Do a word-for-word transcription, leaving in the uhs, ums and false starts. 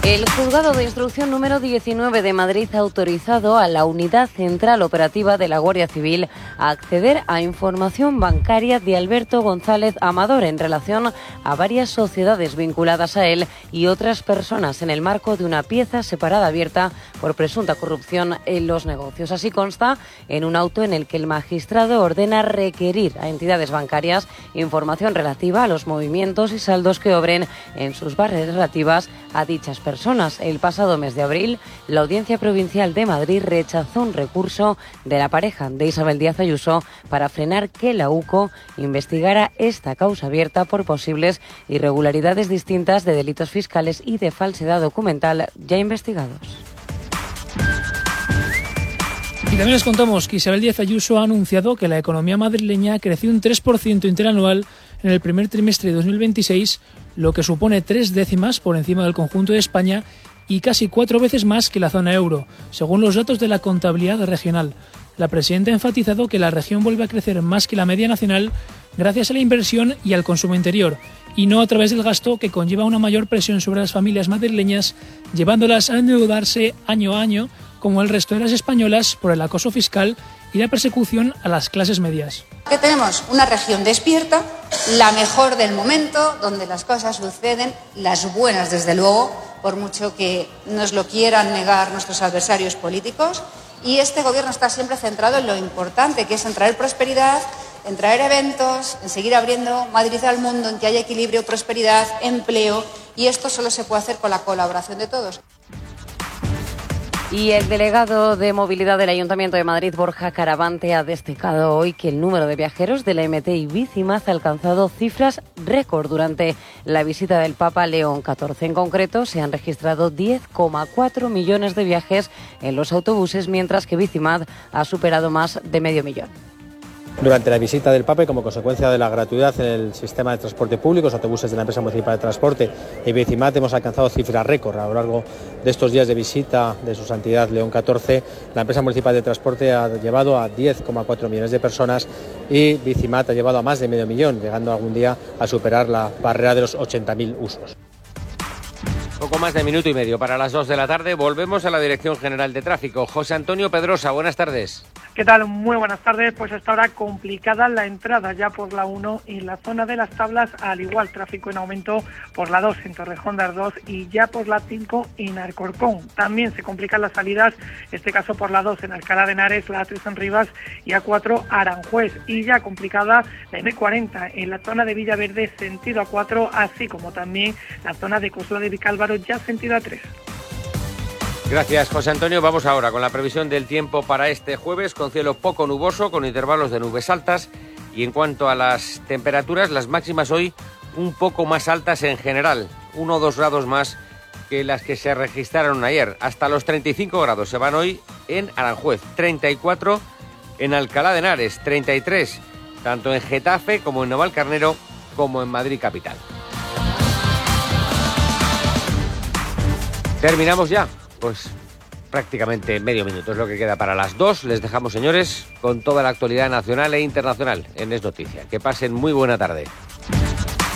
El Juzgado de Instrucción número diecinueve de Madrid ha autorizado a la Unidad Central Operativa de la Guardia Civil a acceder a información bancaria de Alberto González Amador en relación a varias sociedades vinculadas a él y otras personas en el marco de una pieza separada abierta por presunta corrupción en los negocios. Así consta en un auto en el que el magistrado ordena requerir a entidades bancarias información relativa a los movimientos y saldos que obren en sus bases relativas a dichas personas. Personas. El pasado mes de abril, la Audiencia Provincial de Madrid rechazó un recurso de la pareja de Isabel Díaz Ayuso para frenar que la U C O investigara esta causa abierta por posibles irregularidades distintas de delitos fiscales y de falsedad documental ya investigados. Y también les contamos que Isabel Díaz Ayuso ha anunciado que la economía madrileña creció un tres por ciento interanual en el primer trimestre de dos mil veintiséis, lo que supone tres décimas por encima del conjunto de España y casi cuatro veces más que la zona euro, según los datos de la contabilidad regional. La presidenta ha enfatizado que la región vuelve a crecer más que la media nacional gracias a la inversión y al consumo interior, y no a través del gasto que conlleva una mayor presión sobre las familias madrileñas, llevándolas a endeudarse año a año, como el resto de las españolas, por el acoso fiscal y la persecución a las clases medias. Que tenemos una región despierta, la mejor del momento, donde las cosas suceden, las buenas desde luego, por mucho que nos lo quieran negar nuestros adversarios políticos, y este gobierno está siempre centrado en lo importante, que es en traer prosperidad, en traer eventos, en seguir abriendo Madrid al mundo, en que haya equilibrio, prosperidad, empleo, y esto solo se puede hacer con la colaboración de todos. Y el delegado de Movilidad del Ayuntamiento de Madrid, Borja Caravante, ha destacado hoy que el número de viajeros de la M T y Bicimaz ha alcanzado cifras récord durante la visita del Papa León catorce. En concreto, se han registrado diez coma cuatro millones de viajes en los autobuses, mientras que Bicimaz ha superado más de medio millón. Durante la visita del Papa y como consecuencia de la gratuidad en el sistema de transporte público, los autobuses de la empresa municipal de transporte y Bicimat hemos alcanzado cifras récord. A lo largo de estos días de visita de su santidad León catorce, la empresa municipal de transporte ha llevado a diez coma cuatro millones de personas y Bicimat ha llevado a más de medio millón, llegando algún día a superar la barrera de los ochenta mil usos. Poco más de minuto y medio para las dos de la tarde. Volvemos a la Dirección General de Tráfico. José Antonio Pedrosa, buenas tardes. ¿Qué tal? Muy buenas tardes. Pues hasta ahora complicada la entrada ya por la uno en la zona de las Tablas, al igual tráfico en aumento por la dos en Torrejón de Ardoz y ya por la cinco en Alcorcón. También se complican las salidas, este caso por la dos en Alcalá de Henares, la A tres en Rivas y A cuatro Aranjuez. Y ya complicada la eme cuarenta en la zona de Villaverde sentido A cuatro, así como también la zona de Coslada de Vicálvaro ya sentido A tres. Gracias, José Antonio. Vamos ahora con la previsión del tiempo para este jueves, con cielo poco nuboso, con intervalos de nubes altas. Y en cuanto a las temperaturas, las máximas hoy un poco más altas en general, uno o dos grados más que las que se registraron ayer. Hasta los treinta y cinco grados se van hoy en Aranjuez, treinta y cuatro en Alcalá de Henares, treinta y tres tanto en Getafe como en Navalcarnero como en Madrid capital. Terminamos ya. Pues prácticamente medio minuto es lo que queda para las dos. Les dejamos, señores, con toda la actualidad nacional e internacional en Es Noticia. Que pasen muy buena tarde.